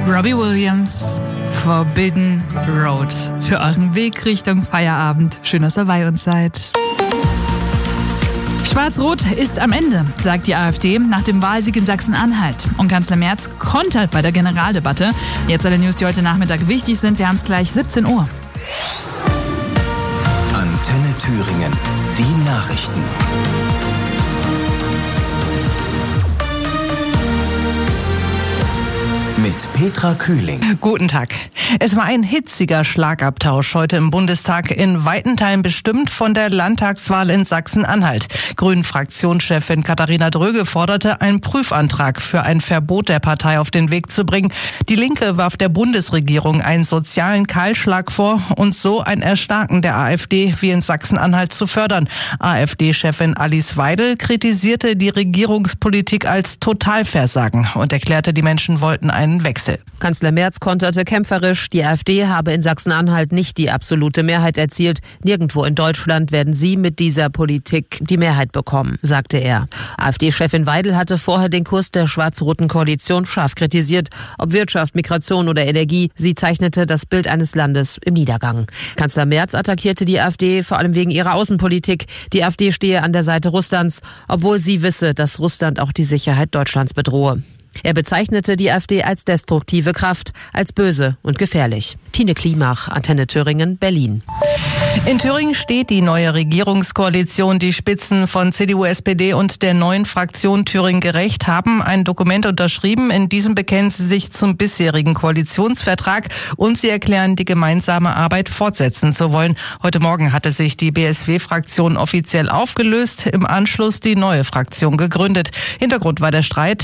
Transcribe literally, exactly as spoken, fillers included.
Robbie Williams, Forbidden Road. Für euren Weg Richtung Feierabend. Schön, dass ihr bei uns seid. Schwarz-Rot ist am Ende, sagt die AfD nach dem Wahlsieg in Sachsen-Anhalt. Und Kanzler Merz kontert bei der Generaldebatte. Jetzt alle News, die heute Nachmittag wichtig sind. Wir haben es gleich siebzehn Uhr. Antenne Thüringen. Die Nachrichten. Mit Petra Kühling. Guten Tag. Es war ein hitziger Schlagabtausch heute im Bundestag, in weiten Teilen bestimmt von der Landtagswahl in Sachsen-Anhalt. Grünen-Fraktionschefin Katharina Dröge forderte, einen Prüfantrag für ein Verbot der Partei auf den Weg zu bringen. Die Linke warf der Bundesregierung einen sozialen Kahlschlag vor und so ein Erstarken der AfD wie in Sachsen-Anhalt zu fördern. AfD-Chefin Alice Weidel kritisierte die Regierungspolitik als Totalversagen und erklärte, die Menschen wollten einen Wechsel. Kanzler Merz konterte kämpferisch, die AfD habe in Sachsen-Anhalt nicht die absolute Mehrheit erzielt. Nirgendwo in Deutschland werden sie mit dieser Politik die Mehrheit bekommen, sagte er. AfD-Chefin Weidel hatte vorher den Kurs der schwarz-roten Koalition scharf kritisiert. Ob Wirtschaft, Migration oder Energie, sie zeichnete das Bild eines Landes im Niedergang. Kanzler Merz attackierte die AfD vor allem wegen ihrer Außenpolitik. Die AfD stehe an der Seite Russlands, obwohl sie wisse, dass Russland auch die Sicherheit Deutschlands bedrohe. Er bezeichnete die AfD als destruktive Kraft, als böse und gefährlich. Tine Klimach, Antenne Thüringen, Berlin. In Thüringen steht die neue Regierungskoalition. Die Spitzen von C D U, S P D und der neuen Fraktion Thüringen Gerecht haben ein Dokument unterschrieben. In diesem bekennen sie sich zum bisherigen Koalitionsvertrag und sie erklären, die gemeinsame Arbeit fortsetzen zu wollen. Heute Morgen hatte sich die B S W-Fraktion offiziell aufgelöst, im Anschluss die neue Fraktion gegründet. Hintergrund war der Streit